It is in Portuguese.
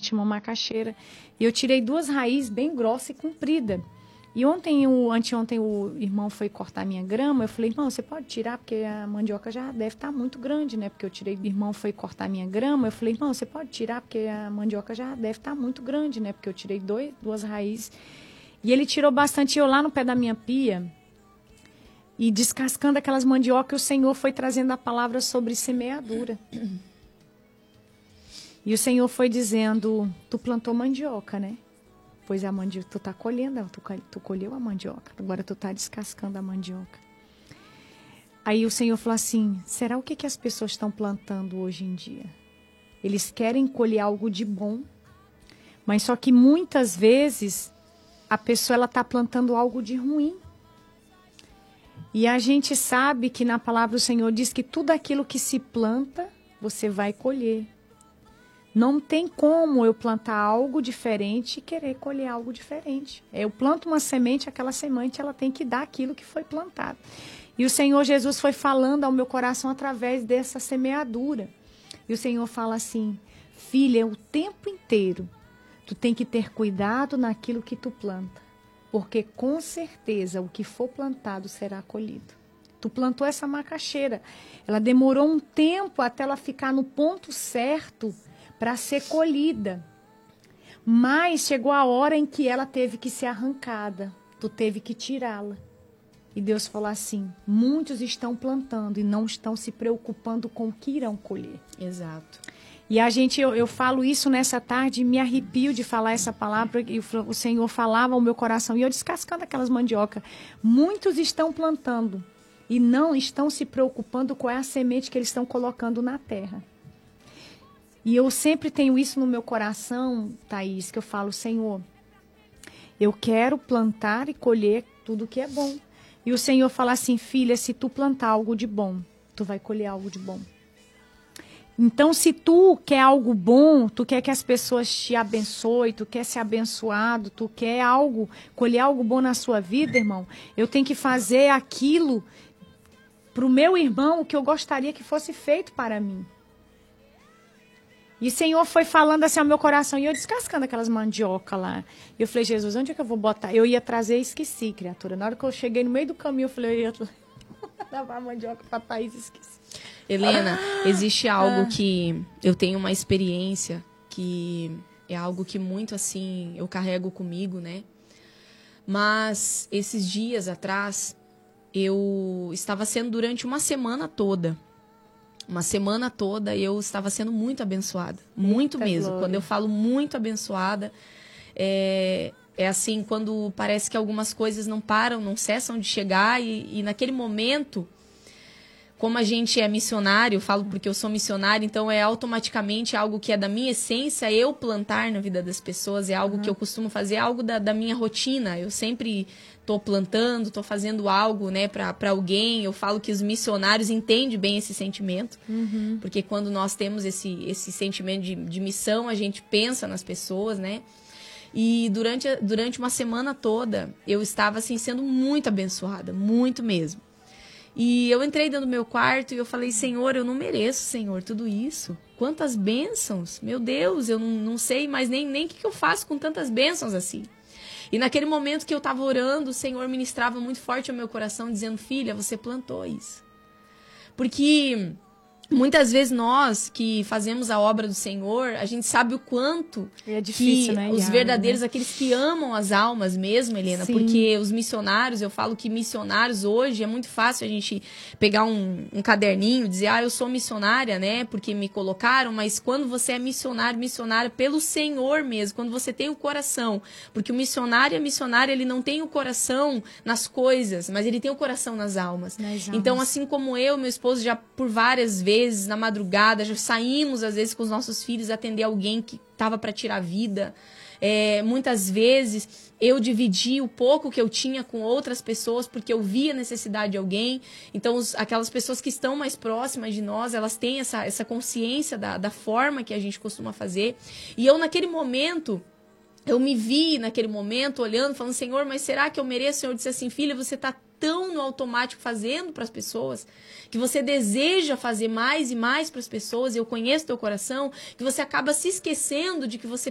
tinha uma macaxeira. E eu tirei 2 raízes bem grossas e compridas. E anteontem o irmão foi cortar minha grama, eu falei, irmão, você pode tirar, porque a mandioca já deve estar muito grande, né? Porque o irmão foi cortar minha grama, eu falei, irmão, você pode tirar, porque a mandioca já deve estar muito grande, né? Porque eu tirei 2 raízes. E ele tirou bastante, eu lá no pé da minha pia, e descascando aquelas mandiocas, o Senhor foi trazendo a palavra sobre semeadura. E o Senhor foi dizendo, tu plantou mandioca, né? Pois a mandioca, tu tá colhendo, tu colheu a mandioca, agora tu tá descascando a mandioca. Aí o Senhor falou assim, será o que as pessoas estão plantando hoje em dia? Eles querem colher algo de bom, mas só que muitas vezes a pessoa ela tá plantando algo de ruim. E a gente sabe que na palavra do Senhor diz que tudo aquilo que se planta, você vai colher. Não tem como eu plantar algo diferente e querer colher algo diferente. Eu planto uma semente, aquela semente ela tem que dar aquilo que foi plantado. E o Senhor Jesus foi falando ao meu coração através dessa semeadura. E o Senhor fala assim, filha, o tempo inteiro tu tem que ter cuidado naquilo que tu planta. Porque com certeza o que for plantado será colhido. Tu plantou essa macaxeira. Ela demorou um tempo até ela ficar no ponto certo para ser colhida. Mas chegou a hora em que ela teve que ser arrancada. Tu teve que tirá-la. E Deus falou assim, muitos estão plantando e não estão se preocupando com o que irão colher. Exato. E eu falo isso nessa tarde, me arrepio de falar essa palavra, e o Senhor falava ao meu coração, e eu descascando aquelas mandioca. Muitos estão plantando e não estão se preocupando com a semente que eles estão colocando na terra. E eu sempre tenho isso no meu coração, Thaís, que eu falo, Senhor, eu quero plantar e colher tudo que é bom. E o Senhor fala assim, filha, se tu plantar algo de bom, tu vai colher algo de bom. Então, se tu quer algo bom, tu quer que as pessoas te abençoem, tu quer ser abençoado, tu quer colher algo bom na sua vida, irmão, eu tenho que fazer aquilo para o meu irmão, o que eu gostaria que fosse feito para mim. E o Senhor foi falando assim ao meu coração, e eu descascando aquelas mandioca lá. E eu falei, Jesus, onde é que eu vou botar? Eu ia trazer e esqueci, criatura. Na hora que eu cheguei no meio do caminho, eu falei, eu ia levar a mandioca para Thaís e esqueci. Helena, existe algo que eu tenho uma experiência, que é algo que muito assim eu carrego comigo, né? Mas esses dias atrás, eu estava sendo durante uma semana toda eu estava sendo muito abençoada. Muito mesmo. Glória. Quando eu falo muito abençoada, é assim, quando parece que algumas coisas não param, não cessam de chegar. E naquele momento, como a gente é missionário, eu falo porque eu sou missionária, então é automaticamente algo que é da minha essência, eu plantar na vida das pessoas, é algo que eu costumo fazer, é algo da minha rotina. Eu sempre estou plantando, estou fazendo algo, né, para alguém. Eu falo que os missionários entendem bem esse sentimento, porque quando nós temos esse sentimento de missão, a gente pensa nas pessoas, né? E durante uma semana toda, eu estava assim, sendo muito abençoada, muito mesmo. E eu entrei dentro do meu quarto e eu falei, Senhor, eu não mereço, Senhor, tudo isso. Quantas bênçãos, meu Deus, eu não sei mais nem o que eu faço com tantas bênçãos assim. E naquele momento que eu estava orando, o Senhor ministrava muito forte ao meu coração, dizendo, filha, você plantou isso. Porque muitas vezes nós que fazemos a obra do Senhor, a gente sabe o quanto é difícil, que né, os verdadeiros, aqueles que amam as almas mesmo, Helena, Sim. Porque os missionários, eu falo que missionários hoje é muito fácil a gente pegar um caderninho, dizer, eu sou missionária, né, porque me colocaram, mas quando você é missionária pelo Senhor mesmo, quando você tem o coração, porque o missionário é missionário, ele não tem o coração nas coisas, mas ele tem o coração nas almas. Então, assim como eu, meu esposo, já por várias vezes, na madrugada, já saímos às vezes com os nossos filhos atender alguém que estava para tirar a vida. Muitas vezes eu dividi o pouco que eu tinha com outras pessoas porque eu via a necessidade de alguém. Então aquelas pessoas que estão mais próximas de nós, elas têm essa consciência da forma que a gente costuma fazer. E eu naquele momento, eu me vi naquele momento olhando, falando, Senhor, mas será que eu mereço? O Senhor disse assim, filha, você está tão no automático fazendo para as pessoas, que você deseja fazer mais e mais para as pessoas, e eu conheço teu coração, que você acaba se esquecendo de que você